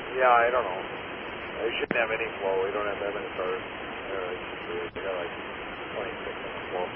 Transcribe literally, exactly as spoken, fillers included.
Yeah, I don't know. They shouldn't have any flow. We don't have that many cars. Uh, we got like twenty-six on the floor.